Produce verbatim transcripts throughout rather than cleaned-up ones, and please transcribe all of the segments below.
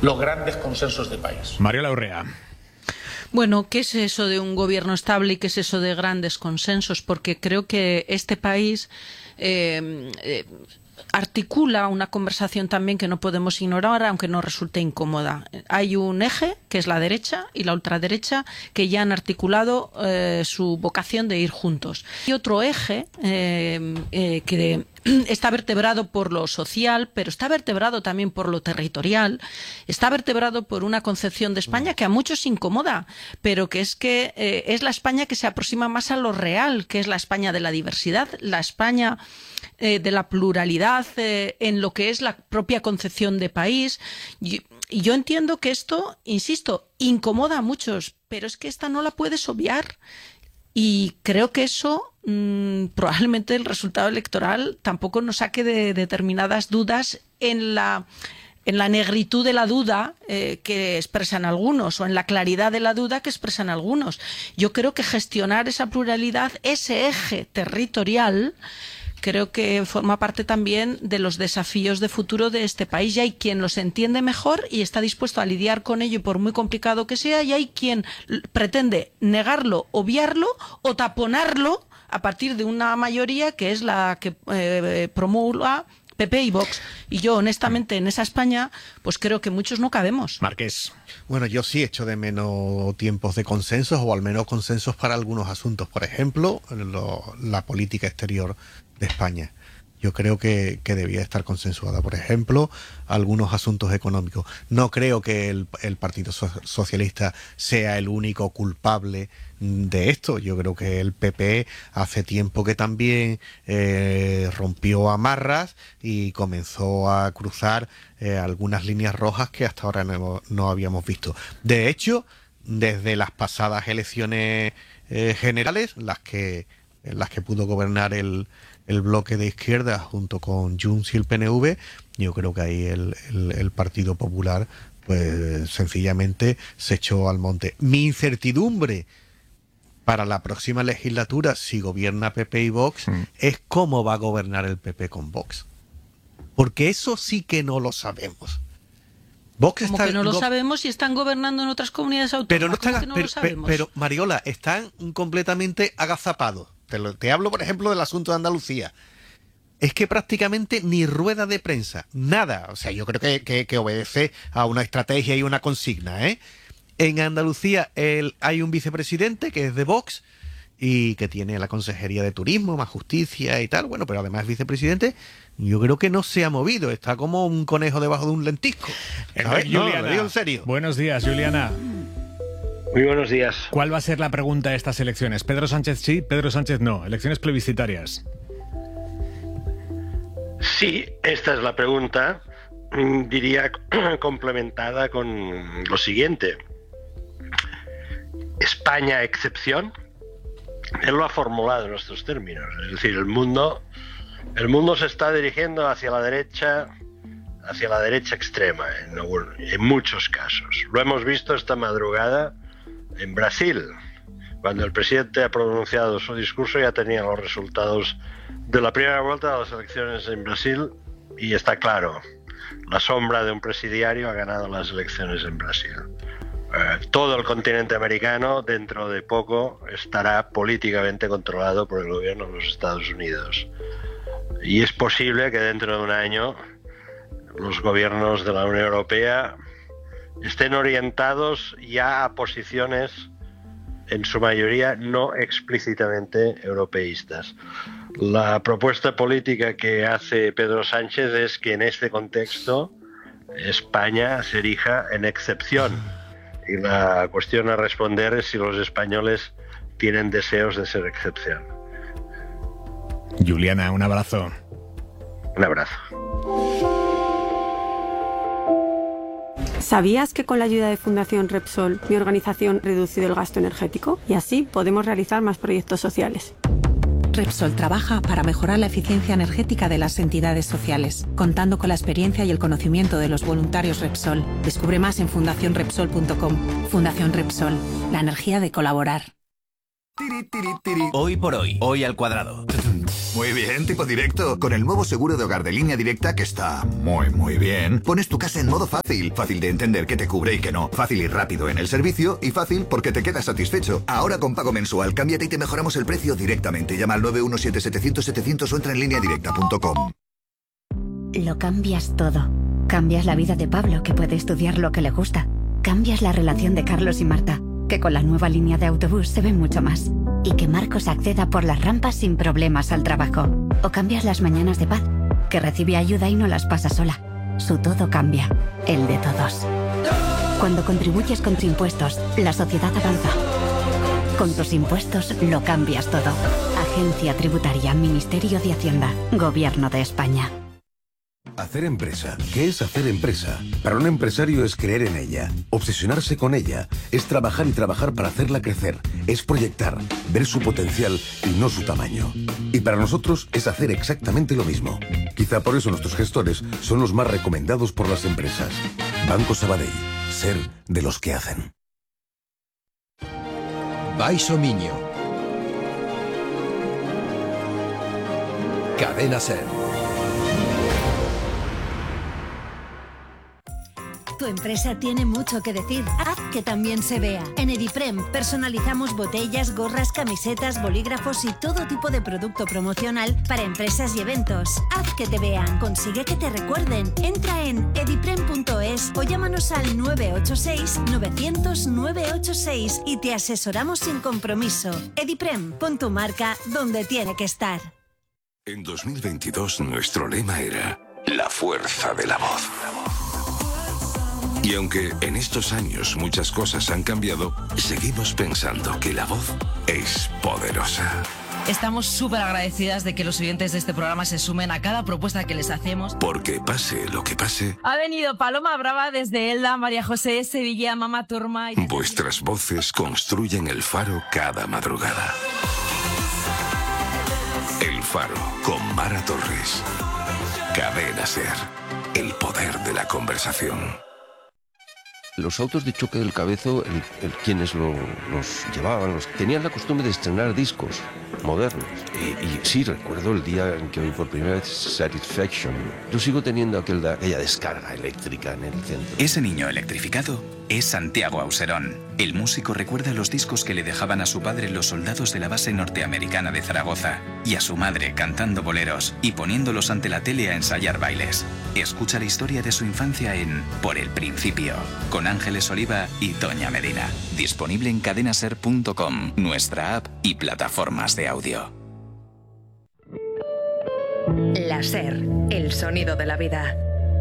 los grandes consensos de país. Mariola Urrea. Bueno, ¿qué es eso de un gobierno estable y qué es eso de grandes consensos? Porque creo que este país eh, eh, articula una conversación también que no podemos ignorar, aunque nos resulte incómoda. Hay un eje, que es la derecha, y la ultraderecha, que ya han articulado eh, su vocación de ir juntos. Y otro eje eh, eh, que está vertebrado por lo social, pero está vertebrado también por lo territorial, está vertebrado por una concepción de España que a muchos incomoda, pero que es que eh, es la España que se aproxima más a lo real, que es la España de la diversidad, la España eh, de la pluralidad eh, en lo que es la propia concepción de país. Y, y yo entiendo que esto, insisto, incomoda a muchos, pero es que esta no la puedes obviar. Y creo que eso, mmm, probablemente el resultado electoral tampoco nos saque de determinadas dudas en la, en la negritud de la duda eh, que expresan algunos, o en la claridad de la duda que expresan algunos. Yo creo que gestionar esa pluralidad, ese eje territorial, creo que forma parte también de los desafíos de futuro de este país. Y hay quien los entiende mejor y está dispuesto a lidiar con ello por muy complicado que sea, y hay quien pretende negarlo, obviarlo o taponarlo a partir de una mayoría que es la que eh, promulga P P y Vox. Y yo, honestamente, en esa España, pues creo que muchos no cabemos. Marqués. Bueno, yo sí echo de menos tiempos de consensos, o al menos consensos para algunos asuntos. Por ejemplo, lo, la política exterior de España. Yo creo que, que debía estar consensuada. Por ejemplo, algunos asuntos económicos. No creo que el, el Partido Socialista sea el único culpable de esto. Yo creo que el P P hace tiempo que también eh, rompió amarras y comenzó a cruzar eh, algunas líneas rojas que hasta ahora no, no habíamos visto. De hecho, desde las pasadas elecciones eh, generales, las que, en las que pudo gobernar el el bloque de izquierda junto con Junts y el P N V, yo creo que ahí el, el, el Partido Popular pues sencillamente se echó al monte. Mi incertidumbre para la próxima legislatura, si gobierna P P y Vox, mm. es cómo va a gobernar el P P con Vox. Porque eso sí que no lo sabemos. Vox Como está, que no lo go- sabemos y están gobernando en otras comunidades autónomas. Pero no están, que no pero, lo sabemos? pero, Mariola, están completamente agazapados. Te, lo, te hablo, por ejemplo, del asunto de Andalucía. Es que prácticamente ni rueda de prensa, nada. O sea, yo creo que, que, que obedece a una estrategia y una consigna, ¿eh? En Andalucía el, hay un vicepresidente que es de Vox y que tiene la Consejería de Turismo, más Justicia y tal. Bueno, pero además es vicepresidente. Yo creo que no se ha movido. Está como un conejo debajo de un lentisco. ¿Sabes? No, Juliana, lo digo en serio. Buenos días, Juliana. Muy buenos días. ¿Cuál va a ser la pregunta de estas elecciones? ¿Pedro Sánchez sí, Pedro Sánchez no? Elecciones plebiscitarias. Sí, esta es la pregunta, diría complementada con lo siguiente. España excepción. Él lo ha formulado en estos términos. Es decir, el mundo, el mundo se está dirigiendo hacia la derecha, hacia la derecha extrema, en, en muchos casos. Lo hemos visto esta madrugada en Brasil, cuando el presidente ha pronunciado su discurso, ya tenía los resultados de la primera vuelta de las elecciones en Brasil y está claro, la sombra de un presidiario ha ganado las elecciones en Brasil. Eh, todo el continente americano dentro de poco estará políticamente controlado por el gobierno de los Estados Unidos. Y es posible que dentro de un año los gobiernos de la Unión Europea estén orientados ya a posiciones en su mayoría no explícitamente europeístas. La propuesta política que hace Pedro Sánchez es que en este contexto España se erija en excepción, y la cuestión a responder es si los españoles tienen deseos de ser excepción. Juliana, un abrazo. Un abrazo. ¿Sabías que con la ayuda de Fundación Repsol, mi organización ha reducido el gasto energético? Y así podemos realizar más proyectos sociales. Repsol trabaja para mejorar la eficiencia energética de las entidades sociales, contando con la experiencia y el conocimiento de los voluntarios Repsol. Descubre más en fundación repsol punto com. Fundación Repsol, la energía de colaborar. Hoy por hoy, hoy al cuadrado. Muy bien, tipo directo. Con el nuevo seguro de hogar de Línea Directa, que está muy, muy bien, pones tu casa en modo fácil. Fácil de entender qué te cubre y qué no. Fácil y rápido en el servicio y fácil porque te quedas satisfecho. Ahora con pago mensual, cámbiate y te mejoramos el precio directamente. Llama al nueve uno siete setecientos setecientos o entra en línea directa punto com. Lo cambias todo. Cambias la vida de Pablo, que puede estudiar lo que le gusta. Cambias la relación de Carlos y Marta, que con la nueva línea de autobús se ven mucho más. Y que Marcos acceda por las rampas sin problemas al trabajo. O cambias las mañanas de Paz, que recibe ayuda y no las pasa sola. Su todo cambia, el de todos. Cuando contribuyes con tus impuestos, la sociedad avanza. Con tus impuestos lo cambias todo. Agencia Tributaria, Ministerio de Hacienda, Gobierno de España. Hacer empresa. ¿Qué es hacer empresa? Para un empresario es creer en ella, obsesionarse con ella, es trabajar y trabajar para hacerla crecer, es proyectar, ver su potencial y no su tamaño. Y para nosotros es hacer exactamente lo mismo. Quizá por eso nuestros gestores son los más recomendados por las empresas. Banco Sabadell. Ser de los que hacen. Baixo Miño. Cadena Ser. Tu empresa tiene mucho que decir. Haz que también se vea. En Ediprem personalizamos botellas, gorras, camisetas, bolígrafos y todo tipo de producto promocional para empresas y eventos. Haz que te vean. Consigue que te recuerden. Entra en ediprem punto es o llámanos al nueve ocho seis novecientos nueve ocho seis y te asesoramos sin compromiso. Ediprem, pon tu marca donde tiene que estar. En dos mil veintidós nuestro lema era la fuerza de la voz. Y aunque en estos años muchas cosas han cambiado, seguimos pensando que la voz es poderosa. Estamos súper agradecidas de que los oyentes de este programa se sumen a cada propuesta que les hacemos. Porque pase lo que pase, Ha venido Paloma Brava desde Elda, María José, Sevilla, Mama Turma... Y... vuestras voces construyen el faro cada madrugada. El Faro, con Mara Torres. Cadena Ser, el poder de la conversación. Los autos de choque del Cabezo, el, el, quienes lo, los llevaban, los, tenían la costumbre de estrenar discos modernos. Y, y sí, recuerdo el día en que oí por primera vez Satisfaction. Yo sigo teniendo aquel, aquella descarga eléctrica en el centro. Ese niño electrificado es Santiago Auserón. El músico recuerda los discos que le dejaban a su padre los soldados de la base norteamericana de Zaragoza y a su madre cantando boleros y poniéndolos ante la tele a ensayar bailes. Escucha la historia de su infancia en Por el Principio, con Ángeles Oliva y Toña Medina. Disponible en cadenaser punto com, nuestra app y plataformas de audio. La Ser, el sonido de la vida.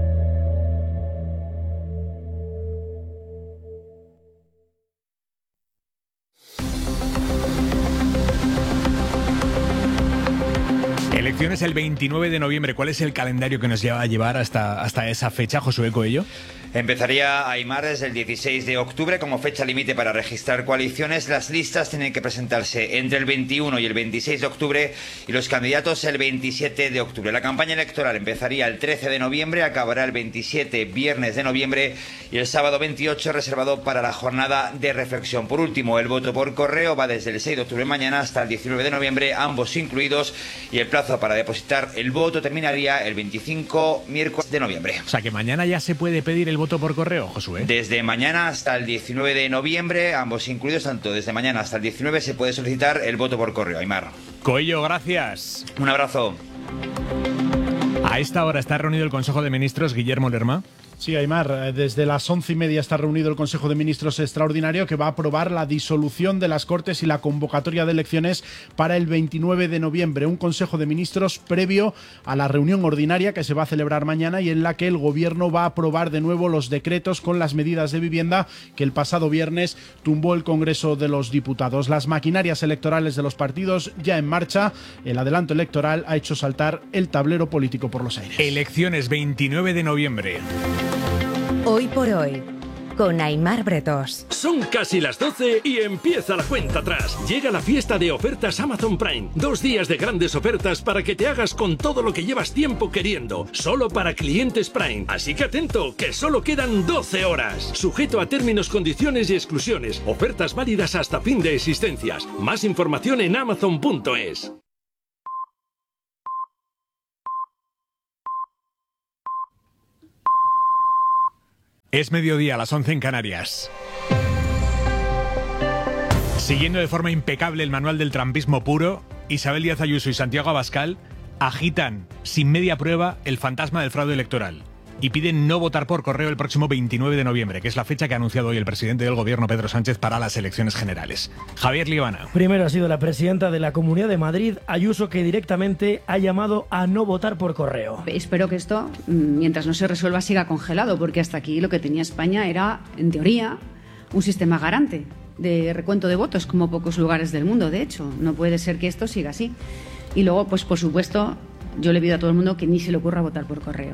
Elecciones el veintinueve de noviembre. ¿Cuál es el calendario que nos lleva a llevar hasta, hasta esa fecha, Josué Coello? Empezaría a Aimar desde el dieciséis de octubre como fecha límite para registrar coaliciones. Las listas tienen que presentarse entre el veintiuno y el veintiséis de octubre y los candidatos el veintisiete de octubre. La campaña electoral empezaría el trece de noviembre, acabará el veintisiete, viernes de noviembre, y el sábado veintiocho reservado para la jornada de reflexión. Por último, el voto por correo va desde el seis de octubre mañana hasta el diecinueve de noviembre, ambos incluidos, y el plazo para depositar el voto terminaría el veinticinco, miércoles de noviembre. O sea que mañana ya se puede pedir el voto por correo, Josué. Desde mañana hasta el diecinueve de noviembre, ambos incluidos, tanto desde mañana hasta el diecinueve se puede solicitar el voto por correo. Aimar. Coello, gracias. Un abrazo. A esta hora está reunido el Consejo de Ministros. Guillermo Lerma. Sí, Aimar, desde las once y media está reunido el Consejo de Ministros extraordinario que va a aprobar la disolución de las Cortes y la convocatoria de elecciones para el veintinueve de noviembre. Un Consejo de Ministros previo a la reunión ordinaria que se va a celebrar mañana y en la que el Gobierno va a aprobar de nuevo los decretos con las medidas de vivienda que el pasado viernes tumbó el Congreso de los Diputados. Las maquinarias electorales de los partidos ya en marcha. El adelanto electoral ha hecho saltar el tablero político por los aires. Elecciones veintinueve de noviembre. Hoy por hoy, con Aimar Bretos. Son casi las doce y empieza la cuenta atrás. Llega la fiesta de ofertas Amazon Prime. Dos días de grandes ofertas para que te hagas con todo lo que llevas tiempo queriendo. Solo para clientes Prime. Así que atento, que solo quedan doce horas. Sujeto a términos, condiciones y exclusiones. Ofertas válidas hasta fin de existencias. Más información en amazon punto es. Es mediodía, a las once en Canarias. Siguiendo de forma impecable el manual del trampismo puro, Isabel Díaz Ayuso y Santiago Abascal agitan sin media prueba el fantasma del fraude electoral y piden no votar por correo el próximo veintinueve de noviembre, que es la fecha que ha anunciado hoy el presidente del gobierno, Pedro Sánchez, para las elecciones generales. Javier Libana. Primero ha sido la presidenta de la Comunidad de Madrid, Ayuso, que directamente ha llamado a no votar por correo. Espero que esto, mientras no se resuelva, siga congelado, porque hasta aquí lo que tenía España era, en teoría, un sistema garante de recuento de votos, como pocos lugares del mundo, de hecho. No puede ser que esto siga así. Y luego, pues por supuesto, yo le pido a todo el mundo que ni se le ocurra votar por correo.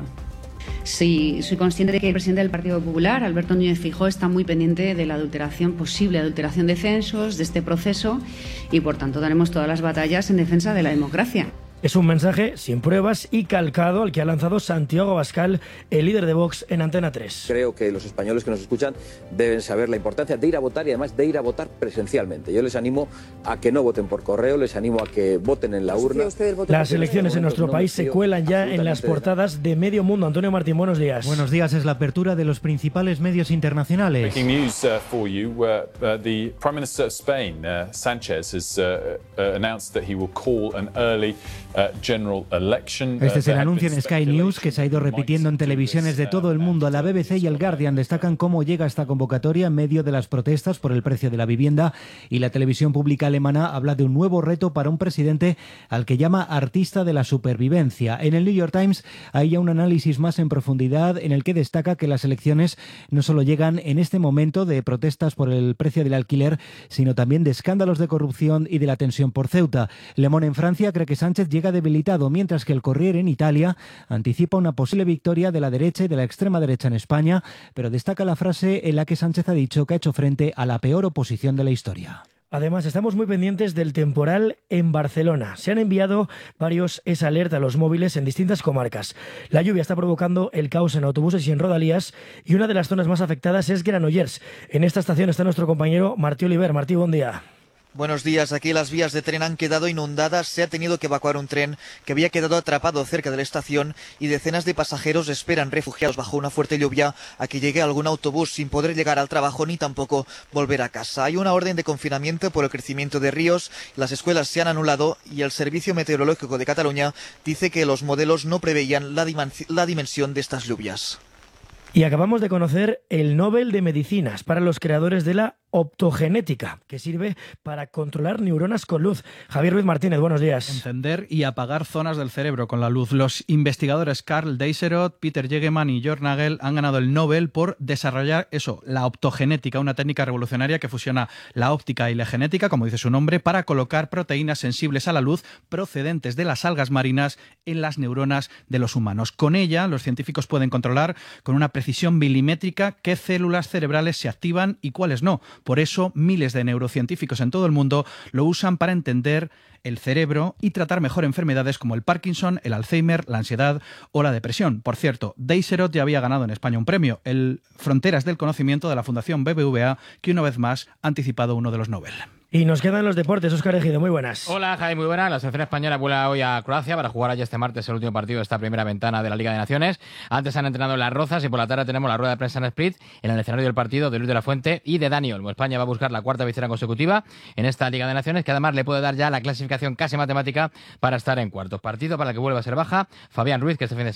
Sí, soy consciente de que el presidente del Partido Popular, Alberto Núñez Feijóo, está muy pendiente de la adulteración, posible adulteración de censos, de este proceso, y por tanto daremos todas las batallas en defensa de la democracia. Es un mensaje sin pruebas y calcado al que ha lanzado Santiago Abascal, el líder de Vox, en Antena tres. Creo que los españoles que nos escuchan deben saber la importancia de ir a votar y además de ir a votar presencialmente. Yo les animo a que no voten por correo, les animo a que voten en la urna. Las elecciones en nuestro país se cuelan ya en las portadas de medio mundo. Antonio Martín, buenos días. Buenos días, es la apertura de los principales medios internacionales. Breaking news uh, for you. Uh, uh, the Prime Minister of Spain, uh, Sánchez, has uh, uh, announced that he will call an early uh, general election. Este es el anuncio en Sky News que se ha ido repitiendo en televisiones de todo el mundo. La B B C y el Guardian destacan cómo llega esta convocatoria en medio de las protestas por el precio de la vivienda, y la televisión pública alemana habla de un nuevo reto para un presidente al que llama artista de la supervivencia. En el New York Times hay ya un análisis más en profundidad en el que destaca que las elecciones no solo llegan en este momento de protestas por el precio del alquiler, sino también de escándalos de corrupción y de la tensión por Ceuta. Le Monde en Francia cree que Sánchez llega debilitado, mientras que el Corriere en Italia anticipa una posible victoria de la derecha y de la extrema derecha en España, pero destaca la frase en la que Sánchez ha dicho que ha hecho frente a la peor oposición de la historia. Además, estamos muy pendientes del temporal en Barcelona. Se han enviado varios S Alert a los móviles en distintas comarcas. La lluvia está provocando el caos en autobuses y en rodalías, y una de las zonas más afectadas es Granollers. En esta estación está nuestro compañero Martí Oliver. Martí, buen día. Buenos días. Aquí las vías de tren han quedado inundadas. Se ha tenido que evacuar un tren que había quedado atrapado cerca de la estación, y decenas de pasajeros esperan, refugiados bajo una fuerte lluvia, a que llegue algún autobús, sin poder llegar al trabajo ni tampoco volver a casa. Hay una orden de confinamiento por el crecimiento de ríos, las escuelas se han anulado y el Servicio Meteorológico de Cataluña dice que los modelos no preveían la, dimensi- la dimensión de estas lluvias. Y acabamos de conocer el Nobel de Medicinas para los creadores de la optogenética, que sirve para controlar neuronas con luz. Javier Ruiz Martínez, buenos días. Encender y apagar zonas del cerebro con la luz. Los investigadores Carl Deisserot, Peter Yegeman y Jörg Nagel han ganado el Nobel por desarrollar eso, la optogenética, una técnica revolucionaria que fusiona la óptica y la genética, como dice su nombre, para colocar proteínas sensibles a la luz procedentes de las algas marinas en las neuronas de los humanos. Con ella, los científicos pueden controlar con una precisión milimétrica qué células cerebrales se activan y cuáles no. Por eso, miles de neurocientíficos en todo el mundo lo usan para entender el cerebro y tratar mejor enfermedades como el Parkinson, el Alzheimer, la ansiedad o la depresión. Por cierto, Deisserot ya había ganado en España un premio, el Fronteras del Conocimiento de la Fundación B B V A, que una vez más ha anticipado uno de los Nobel. Y nos quedan los deportes. Óscar Ejido, muy buenas. Hola, Javi, muy buenas. La selección española vuela hoy a Croacia para jugar allí este martes el último partido de esta primera ventana de la Liga de Naciones. Antes han entrenado en Las Rozas y por la tarde tenemos la rueda de prensa en Split, en el escenario del partido de Luis de la Fuente y de Dani Olmo. España va a buscar la cuarta victoria consecutiva en esta Liga de Naciones, que además le puede dar ya la clasificación casi matemática para estar en cuartos. Partido para el que vuelve a ser baja Fabián Ruiz, que este fin de semana